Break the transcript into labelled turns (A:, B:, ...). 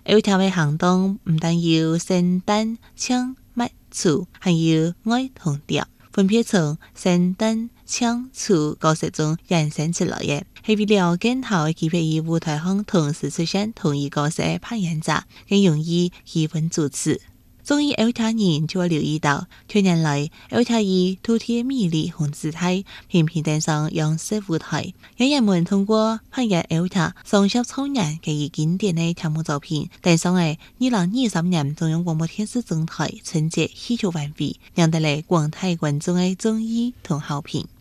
A: 有條嘅行動唔但要聖誕唱乜處，還有愛同調，分別從聖誕唱處角色中衍生出來嘅，係為了更好嘅區別於舞台上同時出現同一角色嘅扮演者，更容易氣氛主持。終於有啲人就會留意到，近年來有啲以獨特魅力和姿態頻頻登上央視舞台，讓人們通過扮演有啲雙手操人嘅一經典嘅節目作品，登上嘅2020年中央廣播電視總台春節喜劇晚會，贏得了廣大觀眾嘅鍾意同好評。